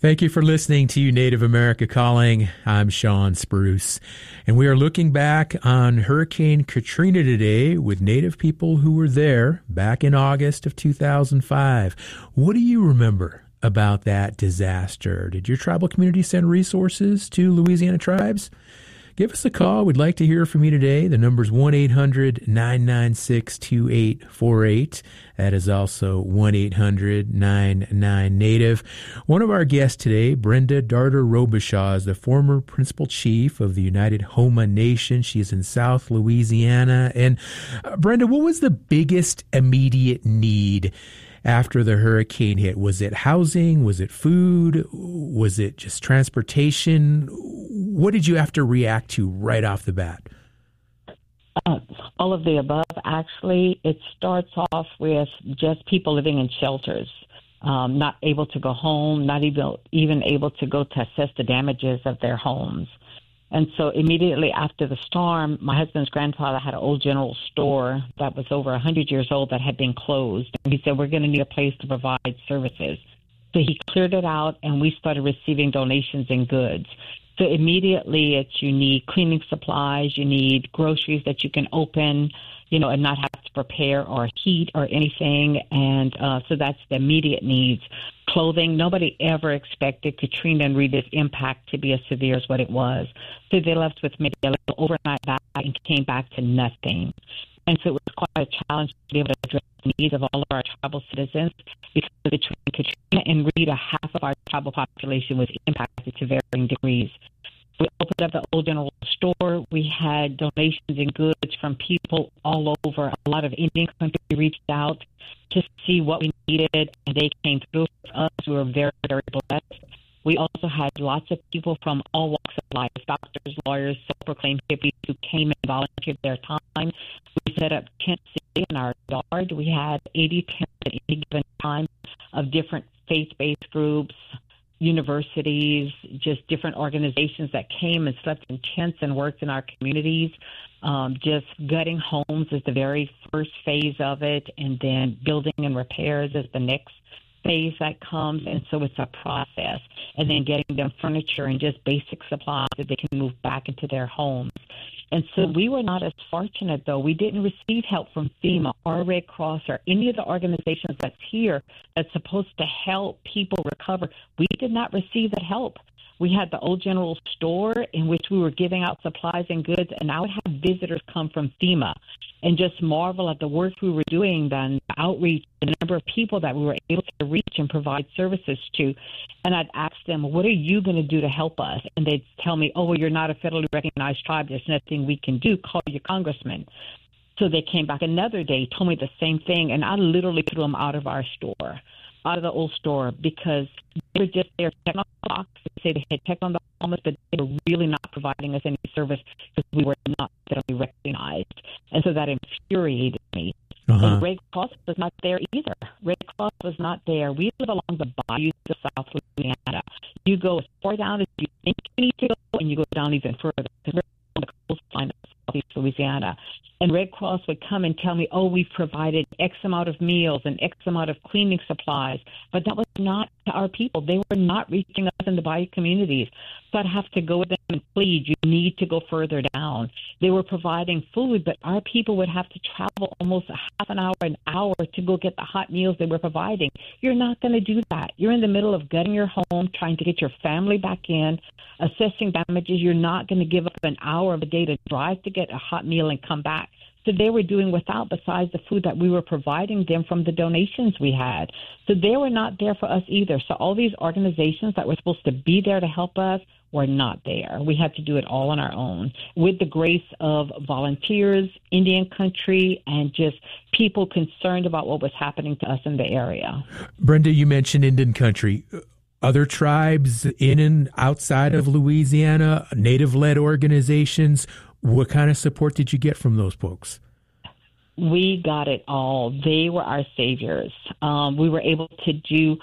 Thank you for listening to Native America Calling. I'm Sean Spruce, and we are looking back on Hurricane Katrina today with Native people who were there back in August of 2005. What do you remember about that disaster? Did your tribal community send resources to Louisiana tribes? Give us a call. We'd like to hear from you today. The number's 1-800-996-2848. That is also 1-800-99-NATIVE. One of our guests today, Brenda Darder Robichaud, is the former principal chief of the United Homa Nation. She is in South Louisiana. And Brenda, what was the biggest immediate need after the hurricane hit? Was it housing? Was it food? Was it just transportation? What did you have to react to right off the bat? All of the above. Actually, it starts off with just people living in shelters, not able to go home, not even able to go to assess the damages of their homes. And so immediately after the storm, my husband's grandfather had an old general store that was over 100 years old that had been closed. And he said, we're going to need a place to provide services. So he cleared it out, and we started receiving donations and goods. So immediately you need cleaning supplies, you need groceries that you can open, and not have to prepare or heat or anything. And so that's the immediate needs. Clothing, nobody ever expected Katrina and Rita's impact to be as severe as what it was. So they left with maybe a little overnight bag and came back to nothing. And so it was quite a challenge to be able to address the needs of all of our tribal citizens, because between Katrina and Rita, half of our tribal population was impacted to varying degrees. We opened up the old general store. We had donations and goods from people all over. A lot of Indian country reached out to see what we needed, and they came through for us. We were very, very blessed. We also had lots of people from all walks of life, doctors, lawyers, self-proclaimed hippies, who came and volunteered their time. We set up tents in our yard. We had 80 tents at any given time of different faith-based groups, universities, just different organizations that came and slept in tents and worked in our communities. Just gutting homes is the very first phase of it, and then building and repairs is the next phase that comes. And so it's a process, and then getting them furniture and just basic supplies that they can move back into their homes. And so we were not as fortunate, though. We didn't receive help from FEMA or Red Cross or any of the organizations that's here that's supposed to help people recover. We did not receive that help. We had the old general store in which we were giving out supplies and goods, and I would have visitors come from FEMA and just marvel at the work we were doing, then the outreach, the number of people that we were able to reach and provide services to. And I'd ask them, what are you going to do to help us? And they'd tell me, oh, well, you're not a federally recognized tribe. There's nothing we can do. Call your congressman. So they came back another day, told me the same thing, and I literally threw them out of our store, out of the old store, because they were just there checking on the box. They say they had checked on the homeless, but they were really not providing us any service because we were not federally recognized. And so that infuriated me. And Red Cross was not there either. Red Cross was not there. We live along the bayous of South Louisiana. You go as far down as you think you need to go, and you go down even further, because we're on the coastline of Southeast Louisiana. And Red Cross would come and tell me, oh, we've provided X amount of meals and X amount of cleaning supplies. But that was not to our people. They were not reaching us in the bayou communities. So I'd have to go with them and plead, you need to go further down. They were providing food, but our people would have to travel almost a half an hour to go get the hot meals they were providing. You're not going to do that. You're in the middle of gutting your home, trying to get your family back in, assessing damages. You're not going to give up an hour of a day to drive to get a hot meal and come back. So they were doing without, besides the food that we were providing them from the donations we had. So they were not there for us either. So all these organizations that were supposed to be there to help us were not there. We had to do it all on our own with the grace of volunteers, Indian country, and just people concerned about what was happening to us in the area. Brenda, you mentioned Indian country. Other tribes in and outside of Louisiana, Native-led organizations, what kind of support did you get from those folks? We got it all. They were our saviors. We were able to do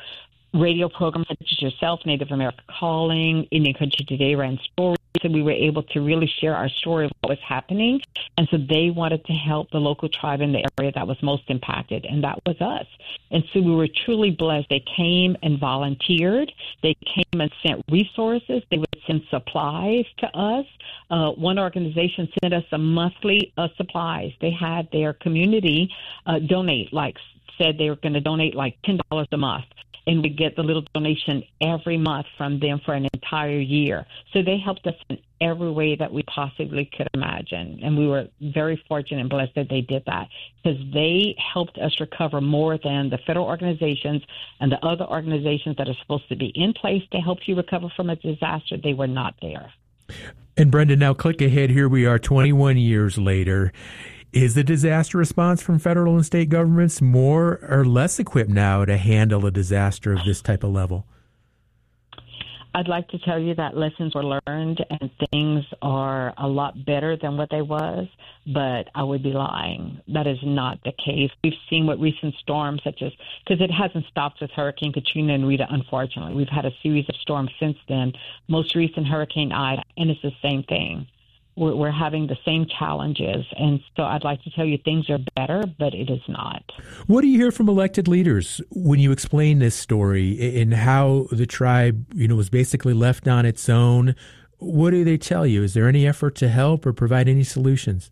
radio programs such as yourself, Native America Calling, Indian Country Today ran stories, and we were able to really share our story of what was happening. And so they wanted to help the local tribe in the area that was most impacted, and that was us. And so we were truly blessed. They came and volunteered. They came and sent resources. They would send supplies to us. One organization sent us a monthly supplies. They had their community donate, said they were going to donate like $10 a month. And we get the little donation every month from them for an entire year. So they helped us in every way that we possibly could imagine. And we were very fortunate and blessed that they did that, because they helped us recover more than the federal organizations and the other organizations that are supposed to be in place to help you recover from a disaster. They were not there. And Brenda, now click ahead. Here we are 21 years later. Is the disaster response from federal and state governments more or less equipped now to handle a disaster of this type of level? I'd like to tell you that lessons were learned and things are a lot better than what they was, but I would be lying. That is not the case. We've seen what recent storms such as, because it hasn't stopped with Hurricane Katrina and Rita, unfortunately. We've had a series of storms since then, most recent Hurricane Ida, and it's the same thing. We're having the same challenges. And so I'd like to tell you things are better, but it is not. What do you hear from elected leaders when you explain this story and how the tribe, was basically left on its own? What do they tell you? Is there any effort to help or provide any solutions?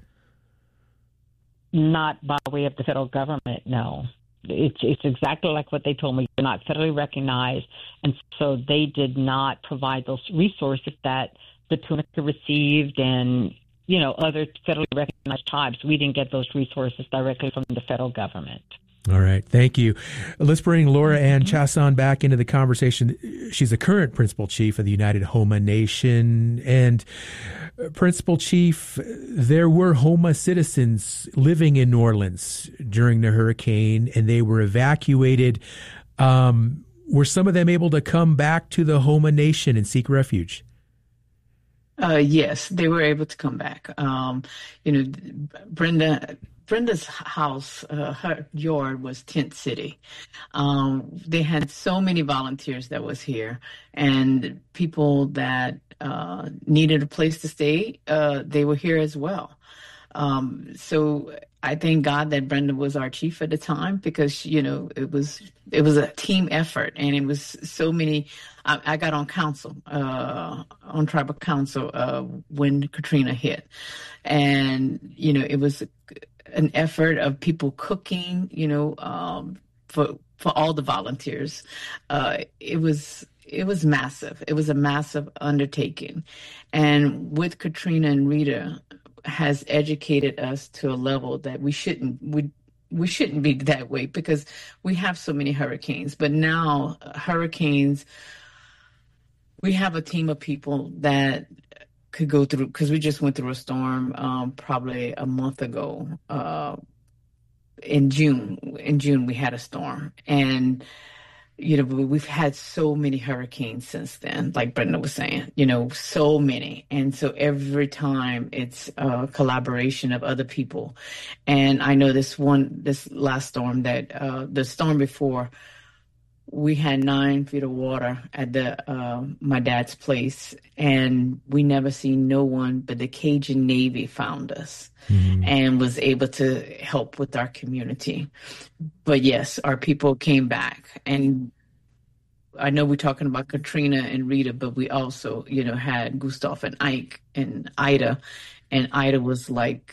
Not by way of the federal government, no. It's exactly like what they told me. They're not federally recognized. And so they did not provide those resources that the Tunica received and, other federally recognized tribes. We didn't get those resources directly from the federal government. All right. Thank you. Let's bring Laura Ann Chason back into the conversation. She's a current Principal Chief of the United Homa Nation. And Principal Chief, there were Homa citizens living in New Orleans during the hurricane, and they were evacuated. Were some of them able to come back to the Homa Nation and seek refuge? Yes, they were able to come back. Brenda's house, her yard was Tent City. They had so many volunteers that was here, and people that needed a place to stay, they were here as well. So I thank God that Brenda was our chief at the time, because it was a team effort, and it was so many. I got on council, on tribal council when Katrina hit, and it was an effort of people cooking, for all the volunteers. It was massive. It was a massive undertaking, and with Katrina and Rita, has educated us to a level that we shouldn't be that way, because we have so many hurricanes. But now hurricanes, we have a team of people that could go through, because we just went through a storm probably a month ago. In June we had a storm, and we've had so many hurricanes since then, like Brenda was saying, so many. And so every time it's a collaboration of other people. And I know this last storm, that the storm before, we had 9 feet of water at my dad's place, and we never seen no one, but the Cajun Navy found us and was able to help with our community. But yes, our people came back, and I know we're talking about Katrina and Rita, but we also, had Gustav and Ike and Ida, and Ida was like,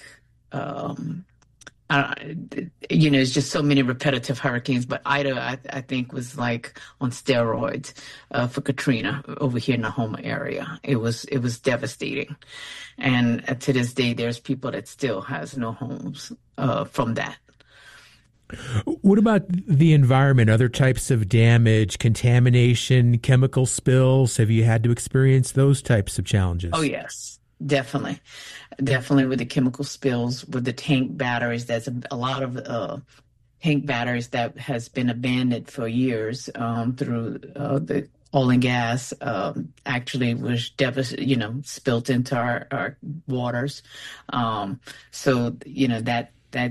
it's just so many repetitive hurricanes, but Ida, I think, was like on steroids for Katrina over here in the Homa area. It was devastating. And to this day, there's people that still has no homes from that. What about the environment, other types of damage, contamination, chemical spills? Have you had to experience those types of challenges? Oh, yes. Definitely with the chemical spills, with the tank batteries. There's a lot of tank batteries that has been abandoned for years through the oil and gas. Actually was spilt into our waters. So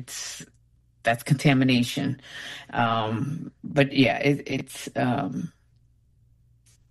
that's contamination. But yeah,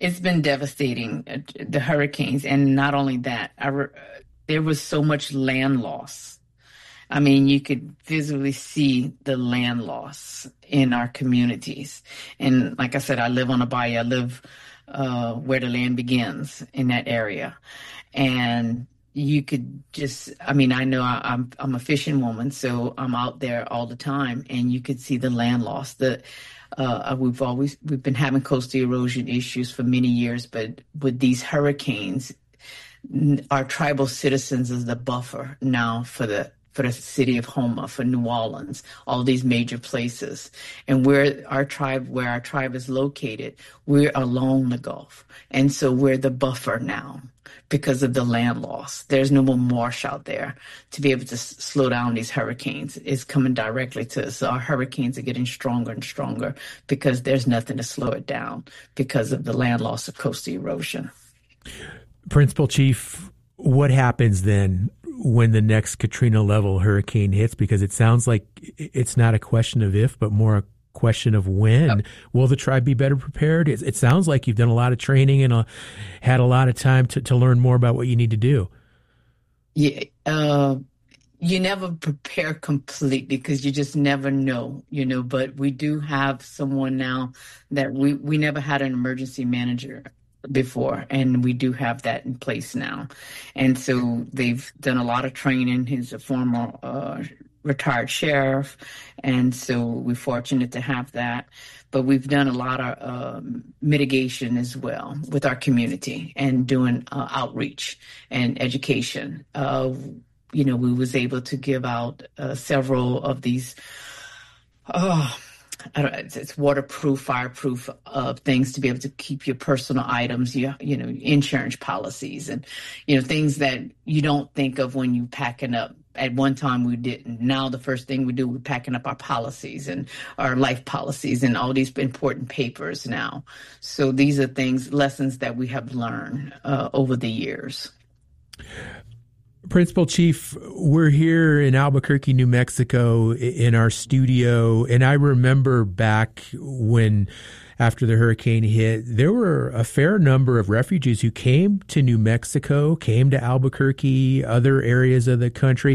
It's been devastating, the hurricanes. And not only that, there was so much land loss. I mean, you could visibly see the land loss in our communities. And like I said, I live on a bayou. I live where the land begins in that area. And you could just, I mean, I know I'm a fishing woman, so I'm out there all the time, and you could see the land loss. We've been having coastal erosion issues for many years, but with these hurricanes, our tribal citizens is the buffer now for the city of Houma, for New Orleans, all these major places. And where our tribe is located, we're along the Gulf. And so we're the buffer now because of the land loss. There's no more marsh out there to be able to slow down these hurricanes. It's coming directly to us. So our hurricanes are getting stronger and stronger because there's nothing to slow it down because of the land loss of coastal erosion. Principal Chief, what happens then when the next Katrina level hurricane hits? Because it sounds like it's not a question of if, but more a question of when. Will the tribe be better prepared? It sounds like you've done a lot of training and had a lot of time to learn more about what you need to do. Yeah, you never prepare completely because you just never know, but we do have someone now that we never had an emergency manager before, and we do have that in place now. And so they've done a lot of training. He's a former retired sheriff, and so we're fortunate to have that. But we've done a lot of mitigation as well with our community and doing outreach and education. We was able to give out several of these it's waterproof, fireproof things to be able to keep your personal items, insurance policies and, things that you don't think of when you packing up. At one time we didn't. Now the first thing we do, we're packing up our policies and our life policies and all these important papers now. So these are lessons that we have learned over the years. Principal Chief, we're here in Albuquerque, New Mexico in our studio, and I remember back when, after the hurricane hit, there were a fair number of refugees who came to New Mexico, came to Albuquerque, other areas of the country.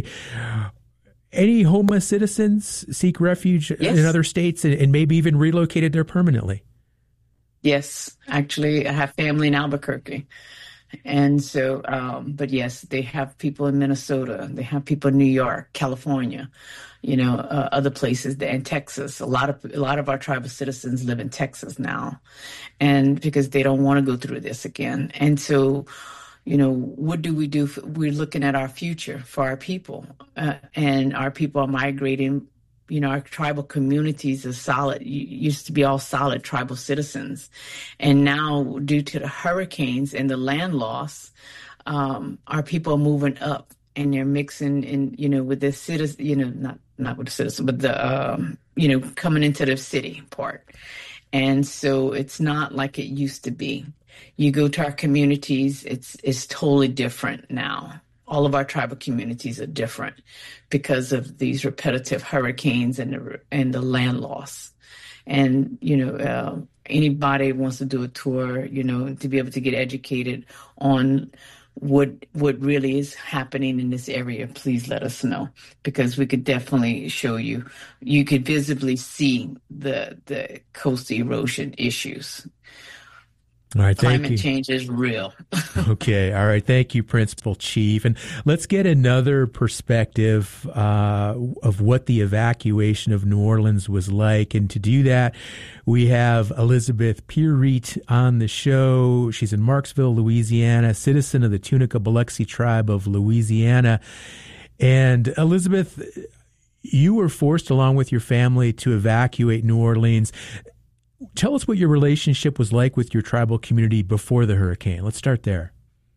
Any Houma citizens seek refuge in other states and maybe even relocated there permanently? Yes, actually, I have family in Albuquerque. And so, but yes, they have people in Minnesota, they have people in New York, California, other places, and Texas. A lot of our tribal citizens live in Texas now, and because they don't want to go through this again. And so, what do we do? We're looking at our future for our people, and our people are migrating. Our tribal communities are solid, used to be all solid tribal citizens. And now, due to the hurricanes and the land loss, our people are moving up and they're mixing in, with the citizens, not with the citizens, but the, coming into the city part. And so it's not like it used to be. You go to our communities, it's totally different now. All of our tribal communities are different because of these repetitive hurricanes and the land loss. And, anybody wants to do a tour, to be able to get educated on what really is happening in this area, please let us know, because we could definitely show you. You could visibly see the coastal erosion issues. All right, thank you. Climate change is real. Okay, all right. Thank you, Principal Chief. And let's get another perspective of what the evacuation of New Orleans was like. And to do that, we have Elizabeth Pierreet on the show. She's in Marksville, Louisiana, citizen of the Tunica Biloxi tribe of Louisiana. And Elizabeth, you were forced, along with your family, to evacuate New Orleans. Tell us what your relationship was like with your tribal community before the hurricane. Let's start there.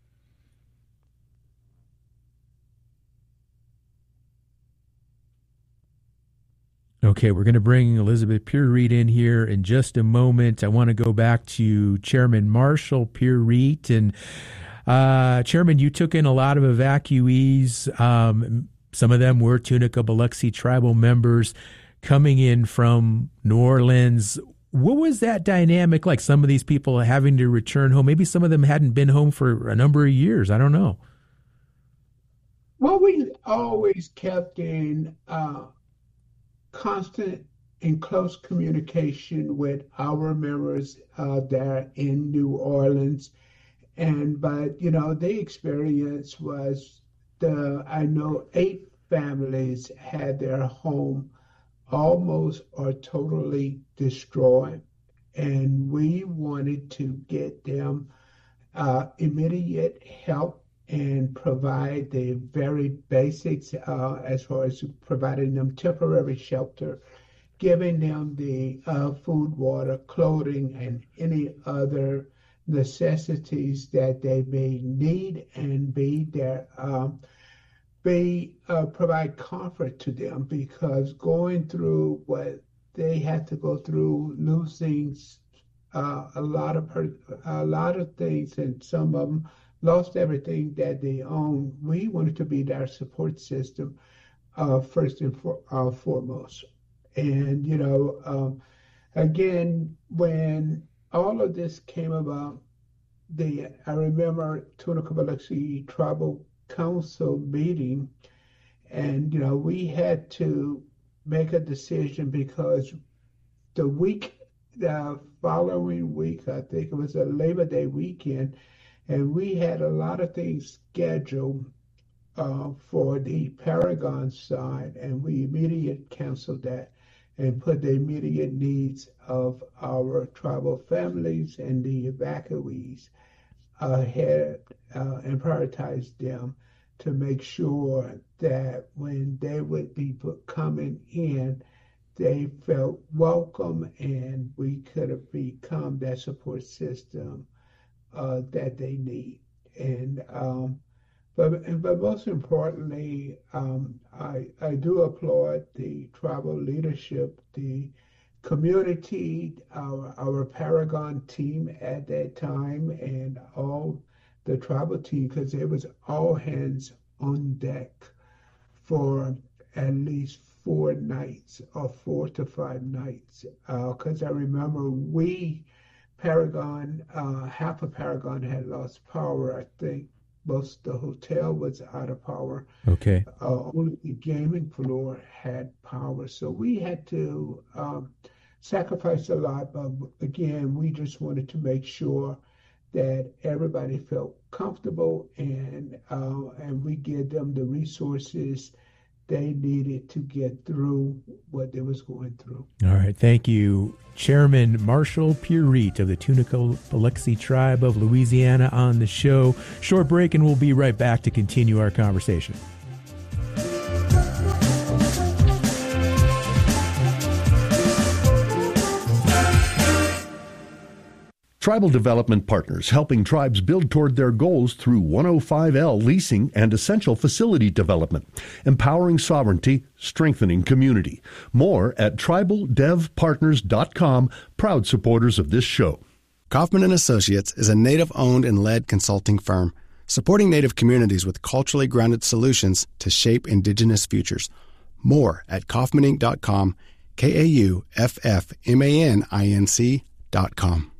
Okay, we're going to bring Elizabeth Pierreet in here in just a moment. I want to go back to Chairman Marshall Pierreet. And Chairman, you took in a lot of evacuees. Some of them were Tunica Biloxi tribal members coming in from New Orleans. What was that dynamic like? Some of these people having to return home. Maybe some of them hadn't been home for a number of years. I don't know. Well, we always kept in constant and close communication with our members there in New Orleans. But the experience was I know 8 families had their home almost or totally destroyed. And we wanted to get them immediate help and provide the very basics as far as providing them temporary shelter, giving them the food, water, clothing, and any other necessities that they may need, and provide comfort to them, because going through what they had to go through, losing a lot of things, and some of them lost everything that they owned. We wanted to be their support system first and foremost. And again, when all of this came about, I remember Tunica Biloxi Tribal Council meeting, and we had to make a decision, because the following week, I think it was a Labor Day weekend, and we had a lot of things scheduled for the Paragon side, and we immediately canceled that and put the immediate needs of our tribal families and the evacuees ahead and prioritized them to make sure that when they would be coming in, they felt welcome, and we could have become that support system that they need. But most importantly, I do applaud the tribal leadership, the community, our Paragon team at that time, and all the tribal team, because it was all hands on deck for at least 4 nights or 4 to 5 nights. Because I remember Paragon, half of Paragon had lost power. I think most of the hotel was out of power. Okay. Only the gaming floor had power. So we had to sacrifice a lot. But again, we just wanted to make sure that everybody felt comfortable, and we give them the resources they needed to get through what they was going through. All right. Thank you, Chairman Marshall Purite of the Tunica Biloxi Tribe of Louisiana on the show. Short break, and we'll be right back to continue our conversation. Tribal Development Partners, helping tribes build toward their goals through 105L leasing and essential facility development, empowering sovereignty, strengthening community. More at tribaldevpartners.com, proud supporters of this show. Kaufman & Associates is a Native-owned and led consulting firm, supporting Native communities with culturally grounded solutions to shape Indigenous futures. More at kaufmaninc.com, KAUFFMANINC.com.